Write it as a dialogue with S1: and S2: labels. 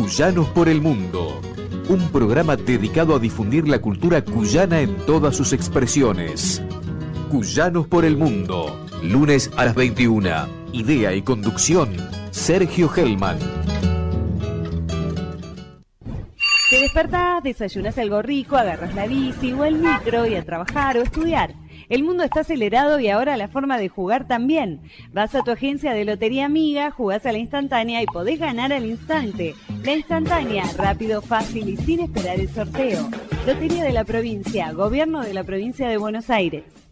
S1: Cuyanos por el Mundo, un programa dedicado a difundir la cultura cuyana en todas sus expresiones. Cuyanos por el Mundo, lunes a las 21. Idea y conducción, Sergio Hellman.
S2: Te despertás, desayunás algo rico, agarras la bici o el micro y a trabajar o estudiar. El mundo está acelerado y ahora la forma de jugar también. Vas a tu agencia de Lotería Amiga, jugás a la instantánea y podés ganar al instante. La instantánea, rápido, fácil y sin esperar el sorteo. Lotería de la Provincia, Gobierno de la Provincia de Buenos Aires.